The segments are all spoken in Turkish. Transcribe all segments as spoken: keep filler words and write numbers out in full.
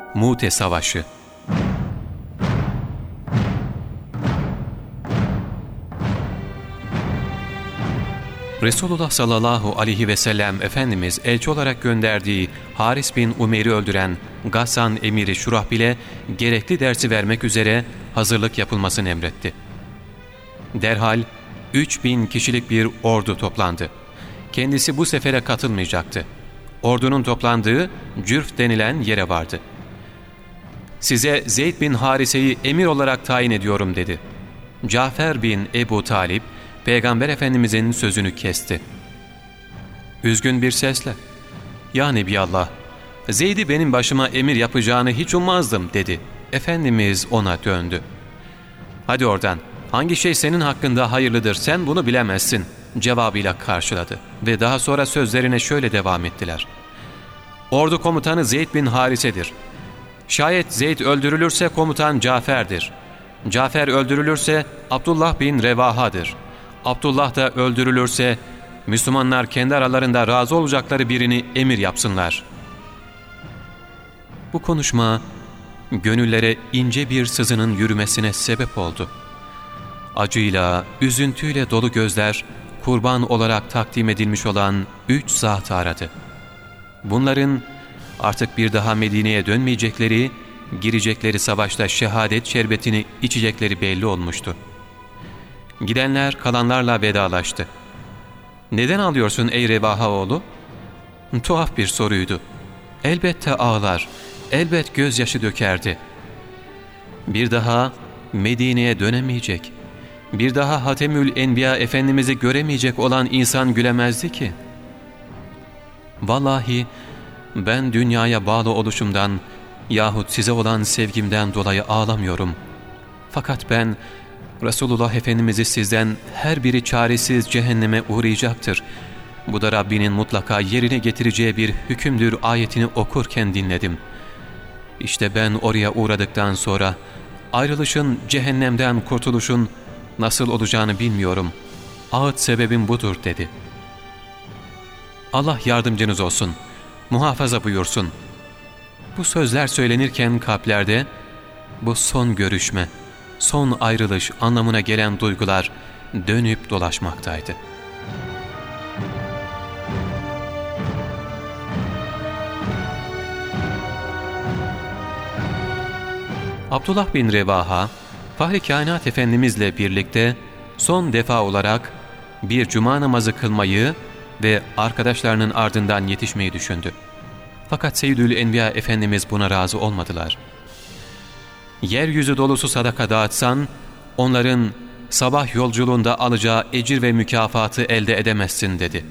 Mu'te Savaşı. Resulullah sallallahu aleyhi ve sellem Efendimiz elçi olarak gönderdiği Haris bin Umeyr'i öldüren Gassan emiri Şurahbil'e gerekli dersi vermek üzere hazırlık yapılmasını emretti. Derhal üç bin kişilik bir ordu toplandı. Kendisi bu sefere katılmayacaktı. Ordunun toplandığı Cürf denilen yere vardı. "Size Zeyd bin Harise'yi emir olarak tayin ediyorum" dedi. Cafer bin Ebu Talip, Peygamber Efendimizin sözünü kesti. Üzgün bir sesle, "Ya Nebiyallah, Zeyd'i benim başıma emir yapacağını hiç ummazdım" dedi. Efendimiz ona döndü. "Hadi oradan, hangi şey senin hakkında hayırlıdır, sen bunu bilemezsin" cevabıyla karşıladı ve daha sonra sözlerine şöyle devam ettiler. "Ordu komutanı Zeyd bin Harise'dir. Şayet Zeyd öldürülürse komutan Cafer'dir. Cafer öldürülürse Abdullah bin Revaha'dır. Abdullah da öldürülürse Müslümanlar kendi aralarında razı olacakları birini emir yapsınlar." Bu konuşma gönüllere ince bir sızının yürümesine sebep oldu. Acıyla, üzüntüyle dolu gözler kurban olarak takdim edilmiş olan üç zat aradı. Bunların artık bir daha Medine'ye dönmeyecekleri, girecekleri savaşta şehadet şerbetini içecekleri belli olmuştu. Gidenler kalanlarla vedalaştı. "Neden ağlıyorsun ey Revaha oğlu?" Tuhaf bir soruydu. Elbette ağlar, elbet gözyaşı dökerdi. Bir daha Medine'ye dönemeyecek, bir daha Hatemül Enbiya Efendimiz'i göremeyecek olan insan gülemezdi ki. "Vallahi ben dünyaya bağlı oluşumdan yahut size olan sevgimden dolayı ağlamıyorum. Fakat ben Resulullah Efendimiz'i sizden her biri çaresiz cehenneme uğrayacaktır. Bu da Rabbinin mutlaka yerine getireceği bir hükümdür" ayetini okurken dinledim. İşte ben oraya uğradıktan sonra ayrılışın, cehennemden kurtuluşun nasıl olacağını bilmiyorum. Ağıt sebebim budur dedi. "Allah yardımcınız olsun, muhafaza buyursun." Bu sözler söylenirken kalplerde bu son görüşme, son ayrılış anlamına gelen duygular dönüp dolaşmaktaydı. Abdullah bin Revaha, Fahri Kainat Efendimizle birlikte son defa olarak bir cuma namazı kılmayı ve arkadaşlarının ardından yetişmeyi düşündü. Fakat Seyyidül Enbiya Efendimiz buna razı olmadılar. "Yeryüzü dolusu sadaka dağıtsan, onların sabah yolculuğunda alacağı ecir ve mükafatı elde edemezsin" dedi.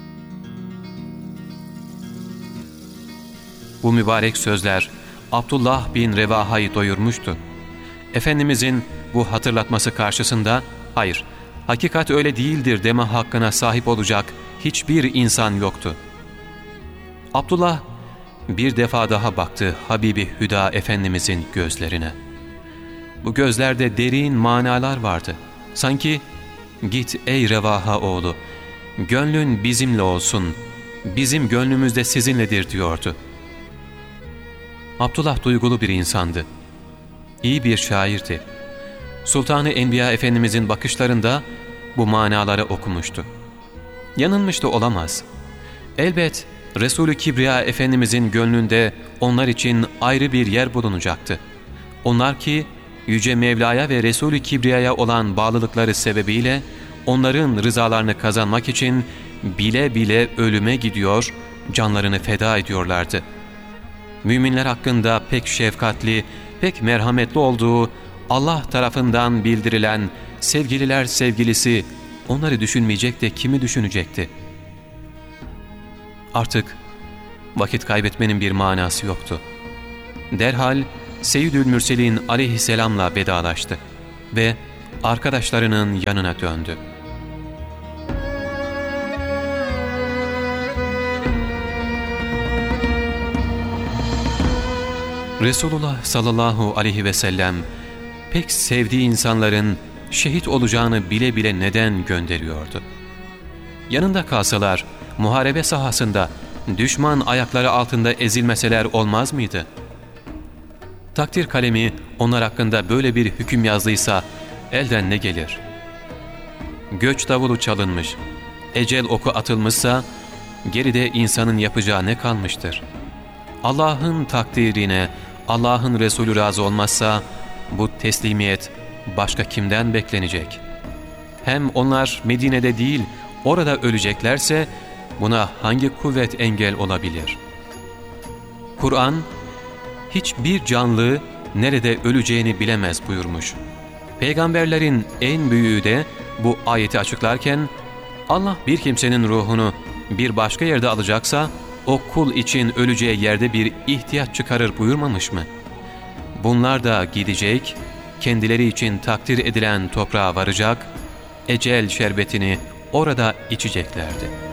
Bu mübarek sözler Abdullah bin Revaha'yı doyurmuştu. Efendimizin bu hatırlatması karşısında "Hayır, hakikat öyle değildir" deme hakkına sahip olacak hiçbir insan yoktu. Abdullah bir defa daha baktı Habibi Hüda Efendimizin gözlerine. Bu gözlerde derin manalar vardı. Sanki "Git ey Revaha oğlu, gönlün bizimle olsun, bizim gönlümüz de sizinledir" diyordu. Abdullah duygulu bir insandı. İyi bir şairdi. Sultan-ı Enbiya Efendimizin bakışlarında bu manaları okumuştu. Yanılmış da olamaz. Elbet Resul-i Kibriya Efendimizin gönlünde onlar için ayrı bir yer bulunacaktı. Onlar ki Yüce Mevla'ya ve Resul-i Kibriya'ya olan bağlılıkları sebebiyle onların rızalarını kazanmak için bile bile ölüme gidiyor, canlarını feda ediyorlardı. Müminler hakkında pek şefkatli, pek merhametli olduğu Allah tarafından bildirilen sevgililer sevgilisi onları düşünmeyecek de kimi düşünecekti? Artık vakit kaybetmenin bir manası yoktu. Derhal Seyyidül Mürselin aleyhisselamla vedalaştı ve arkadaşlarının yanına döndü. Resulullah sallallahu aleyhi ve sellem pek sevdiği insanların şehit olacağını bile bile neden gönderiyordu? Yanında kalsalar muharebe sahasında düşman ayakları altında ezilmeseler olmaz mıydı? Takdir kalemi onlar hakkında böyle bir hüküm yazdıysa elden ne gelir? Göç davulu çalınmış, ecel oku atılmışsa geride insanın yapacağı ne kalmıştır? Allah'ın takdirine Allah'ın Resulü razı olmazsa bu teslimiyet başka kimden beklenecek? Hem onlar Medine'de değil orada öleceklerse buna hangi kuvvet engel olabilir? Kur'an, hiçbir canlı nerede öleceğini bilemez buyurmuş. Peygamberlerin en büyüğü de bu ayeti açıklarken, Allah bir kimsenin ruhunu bir başka yerde alacaksa, o kul için öleceği yerde bir ihtiyaç çıkarır buyurmamış mı? Bunlar da gidecek, kendileri için takdir edilen toprağa varacak, ecel şerbetini orada içeceklerdi.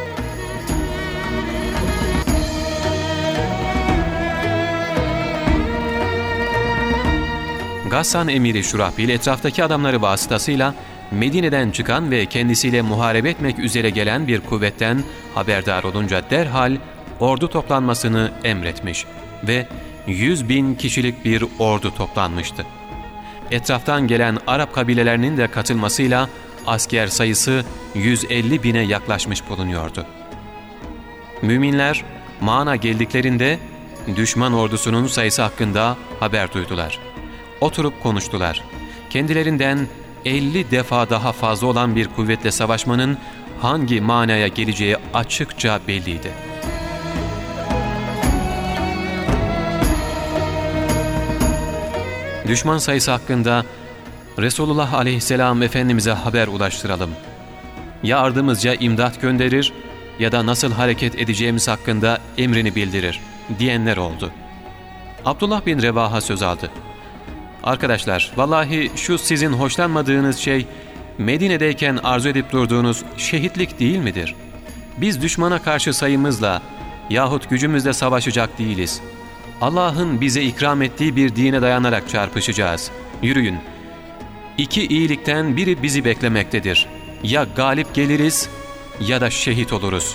Gassan emiri Şurahbil etraftaki adamları vasıtasıyla Medine'den çıkan ve kendisiyle muharebe etmek üzere gelen bir kuvvetten haberdar olunca derhal ordu toplanmasını emretmiş ve yüz bin kişilik bir ordu toplanmıştı. Etraftan gelen Arap kabilelerinin de katılmasıyla asker sayısı yüz elli bine yaklaşmış bulunuyordu. Müminler Ma'na geldiklerinde düşman ordusunun sayısı hakkında haber duydular. Oturup konuştular. Kendilerinden elli defa daha fazla olan bir kuvvetle savaşmanın hangi manaya geleceği açıkça belliydi. Düşman sayısı hakkında Resulullah aleyhisselam Efendimiz'e haber ulaştıralım. Ya ardımızca imdat gönderir ya da nasıl hareket edeceğimiz hakkında emrini bildirir diyenler oldu. Abdullah bin Revaha söz aldı. Arkadaşlar, vallahi şu sizin hoşlanmadığınız şey Medine'deyken arzu edip durduğunuz şehitlik değil midir? Biz düşmana karşı sayımızla yahut gücümüzle savaşacak değiliz. Allah'ın bize ikram ettiği bir dine dayanarak çarpışacağız. Yürüyün. İki iyilikten biri bizi beklemektedir. Ya galip geliriz ya da şehit oluruz.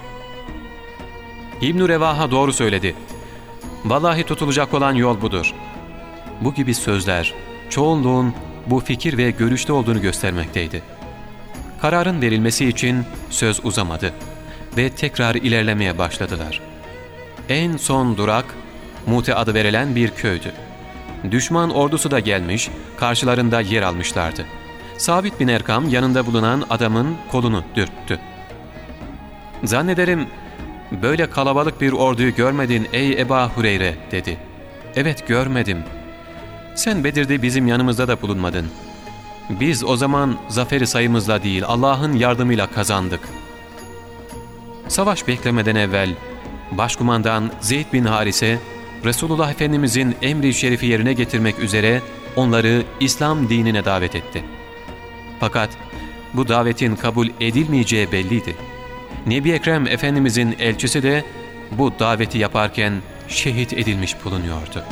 İbn-i Revaha doğru söyledi. Vallahi tutulacak olan yol budur. Bu gibi sözler çoğunluğun bu fikir ve görüşte olduğunu göstermekteydi. Kararın verilmesi için söz uzamadı ve tekrar ilerlemeye başladılar. En son durak Mute adı verilen bir köydü. Düşman ordusu da gelmiş, karşılarında yer almışlardı. Sabit bin Erkam yanında bulunan adamın kolunu dürttü. "Zannederim böyle kalabalık bir orduyu görmedin ey Eba Hureyre" dedi. "Evet, görmedim. Sen Bedir'de bizim yanımızda da bulunmadın. Biz o zaman zaferi sayımızla değil Allah'ın yardımıyla kazandık." Savaş beklemeden evvel Başkumandan Zeyd bin Harise, Resulullah Efendimizin emri şerifi yerine getirmek üzere onları İslam dinine davet etti. Fakat bu davetin kabul edilmeyeceği belliydi. Nebi Ekrem Efendimizin elçisi de bu daveti yaparken şehit edilmiş bulunuyordu.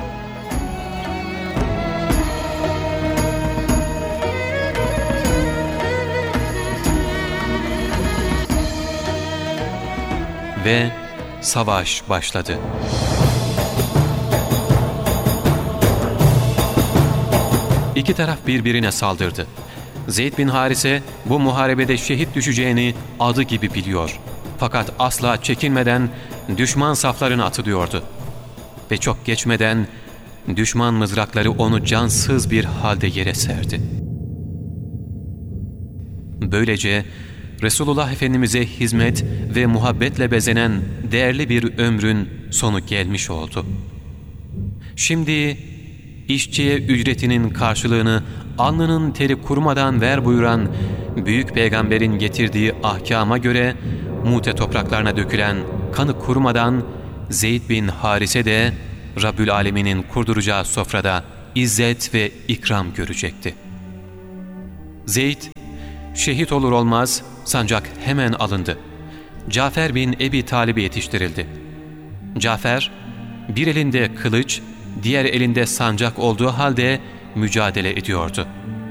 Ve savaş başladı. İki taraf birbirine saldırdı. Zeyd bin Harise bu muharebede şehit düşeceğini adı gibi biliyor. Fakat asla çekinmeden düşman saflarına atılıyordu. Ve çok geçmeden düşman mızrakları onu cansız bir halde yere serdi. Böylece Resulullah Efendimiz'e hizmet ve muhabbetle bezenen değerli bir ömrün sonu gelmiş oldu. Şimdi işçiye ücretinin karşılığını alnının teri kurumadan ver buyuran büyük peygamberin getirdiği ahkama göre Mute topraklarına dökülen kanı kurumadan Zeyd bin Harise de Rabbül Alemin'in kurduracağı sofrada izzet ve ikram görecekti. Zeyd şehit olur olmaz sancak hemen alındı. Cafer bin Ebi Talib'e yetiştirildi. Cafer bir elinde kılıç, diğer elinde sancak olduğu halde mücadele ediyordu.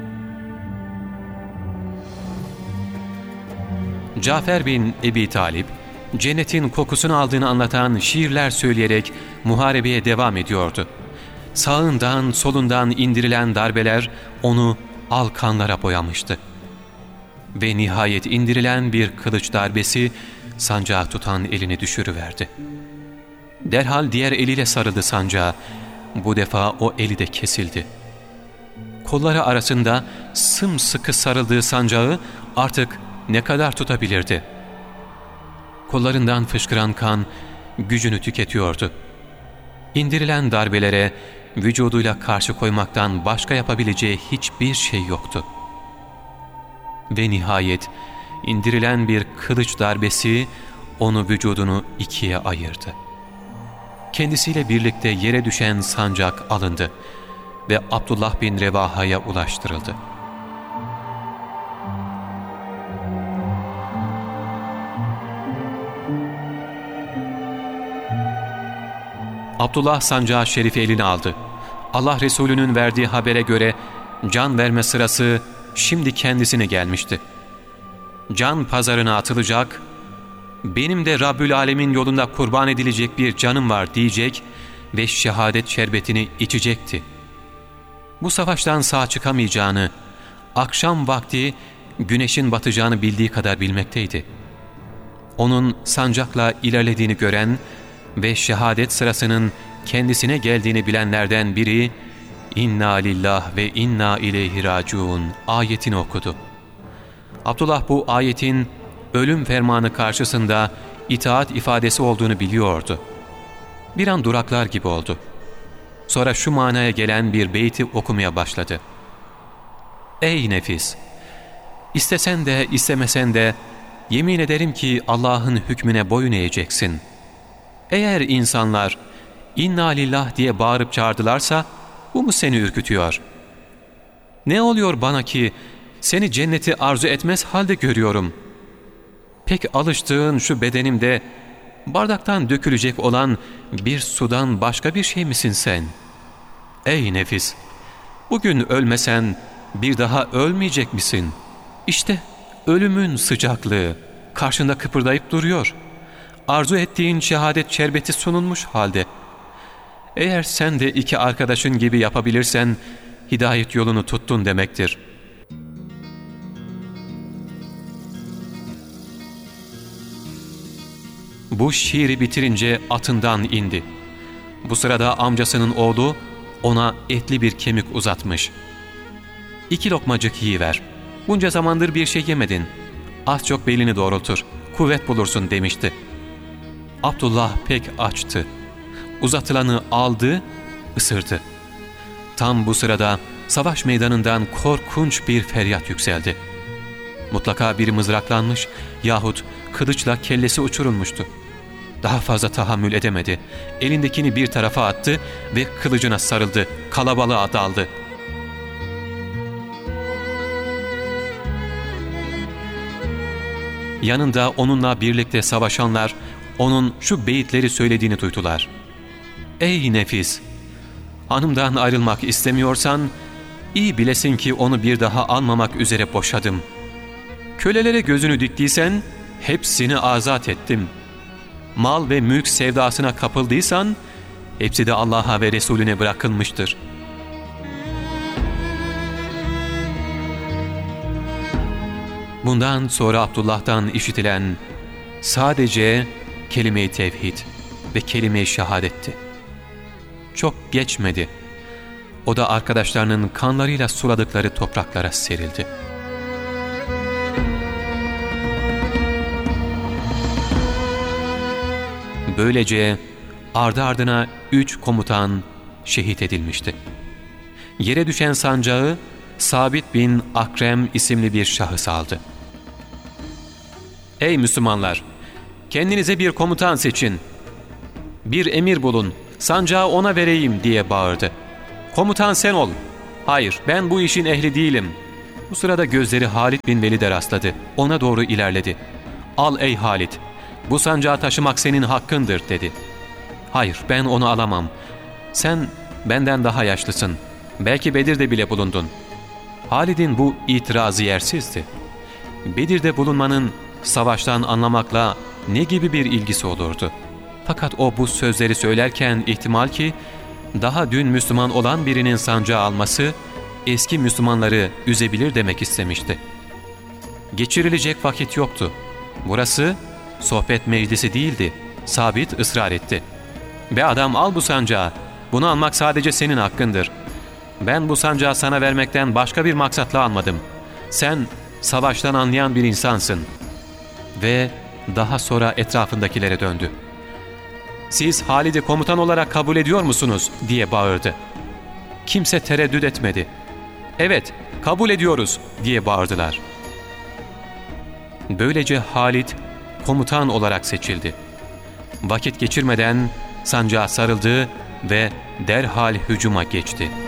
Cafer bin Ebi Talib, cennetin kokusunu aldığını anlatan şiirler söyleyerek muharebeye devam ediyordu. sağından solundan indirilen darbeler onu al kanlara boyamıştı. Ve nihayet indirilen bir kılıç darbesi sancağı tutan elini düşürüverdi. Derhal diğer eliyle sarıldı sancağa. Bu defa o eli de kesildi. Kolları arasında sımsıkı sarıldığı sancağı artık ne kadar tutabilirdi? Kollarından fışkıran kan gücünü tüketiyordu. İndirilen darbelere vücuduyla karşı koymaktan başka yapabileceği hiçbir şey yoktu. Ve nihayet indirilen bir kılıç darbesi onu vücudunu ikiye ayırdı. Kendisiyle birlikte yere düşen sancak alındı ve Abdullah bin Revaha'ya ulaştırıldı. Abdullah sancağı şerifi eline aldı. Allah Resulü'nün verdiği habere göre can verme sırası şimdi kendisine gelmişti. Can pazarına atılacak, benim de Rabbül Alemin yolunda kurban edilecek bir canım var diyecek ve şehadet şerbetini içecekti. Bu savaştan sağ çıkamayacağını, akşam vakti güneşin batacağını bildiği kadar bilmekteydi. Onun sancakla ilerlediğini gören ve şehadet sırasının kendisine geldiğini bilenlerden biri "İnna lillah ve inna ileyhi raciun" ayetini okudu. Abdullah bu ayetin ölüm fermanı karşısında itaat ifadesi olduğunu biliyordu. Bir an duraklar gibi oldu. Sonra şu manaya gelen bir beyti okumaya başladı. Ey nefis! İstesen de istemesen de yemin ederim ki Allah'ın hükmüne boyun eğeceksin. Eğer insanlar "İnna lillah" diye bağırıp çağırdılarsa bu mu seni ürkütüyor? Ne oluyor bana ki seni cenneti arzu etmez halde görüyorum. Pek alıştığın şu bedenimde bardaktan dökülecek olan bir sudan başka bir şey misin sen? Ey nefis! Bugün ölmesen bir daha ölmeyecek misin? İşte ölümün sıcaklığı karşında kıpırdayıp duruyor. Arzu ettiğin şehadet şerbeti sunulmuş halde. Eğer sen de iki arkadaşın gibi yapabilirsen hidayet yolunu tuttun demektir. Bu şiiri bitirince atından indi. Bu sırada amcasının oğlu ona etli bir kemik uzatmış. "İki lokmacık yiyiver. Bunca zamandır bir şey yemedin. Az çok belini doğrultur, kuvvet bulursun" demişti. Abdullah pek açtı. Uzatılanı aldı, ısırdı. Tam bu sırada savaş meydanından korkunç bir feryat yükseldi. Mutlaka biri mızraklanmış yahut kılıçla kellesi uçurulmuştu. Daha fazla tahammül edemedi. Elindekini bir tarafa attı ve kılıcına sarıldı, kalabalığa daldı. Yanında onunla birlikte savaşanlar onun şu beyitleri söylediğini duydular. Ey nefis! Hanımdan ayrılmak istemiyorsan iyi bilesin ki onu bir daha almamak üzere boşadım. Kölelere gözünü diktiysen hepsini azat ettim. Mal ve mülk sevdasına kapıldıysan hepsi de Allah'a ve Resulüne bırakılmıştır. Bundan sonra Abdullah'tan işitilen sadece kelime-i tevhid ve kelime-i şehadetti. Çok geçmedi. O da arkadaşlarının kanlarıyla suladıkları topraklara serildi. Böylece ardı ardına üç komutan şehit edilmişti. Yere düşen sancağı Sabit bin Akrem isimli bir şahıs aldı. Ey Müslümanlar! Kendinize bir komutan seçin. Bir emir bulun, sancağı ona vereyim diye bağırdı. Komutan sen ol. Hayır, ben bu işin ehli değilim. Bu sırada gözleri Halid bin Velid'e rastladı. Ona doğru ilerledi. Al ey Halid, bu sancağı taşımak senin hakkındır dedi. Hayır, ben onu alamam. Sen benden daha yaşlısın. Belki Bedir'de bile bulundun. Halid'in bu itirazı yersizdi. Bedir'de bulunmanın savaştan anlamakla ne gibi bir ilgisi olurdu? Fakat o bu sözleri söylerken ihtimal ki daha dün Müslüman olan birinin sancağı alması, eski Müslümanları üzebilir demek istemişti. Geçirilecek vakit yoktu. Burası sohbet meclisi değildi. Sabit ısrar etti. ''Be adam, al bu sancağı. Bunu almak sadece senin hakkındır. Ben bu sancağı sana vermekten başka bir maksatla almadım. Sen savaştan anlayan bir insansın.'' Ve daha sonra etrafındakilere döndü. ''Siz Halid'i komutan olarak kabul ediyor musunuz?'' diye bağırdı. Kimse tereddüt etmedi. ''Evet, kabul ediyoruz.'' diye bağırdılar. Böylece Halid komutan olarak seçildi. Vakit geçirmeden sancağa sarıldı ve derhal hücuma geçti.